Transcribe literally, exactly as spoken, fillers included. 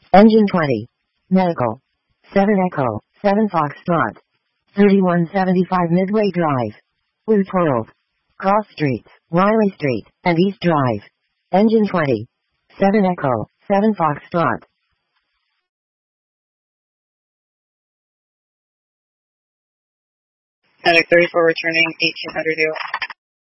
Engine twenty. Medical. seven Echo, seven Foxtrot. thirty-one seventy-five Midway Drive. Loop World. Cross Streets, Riley Street, and East Drive. Engine twenty. seven Echo, seven Foxtrot. Medic thirty-four returning eighteen hundred U.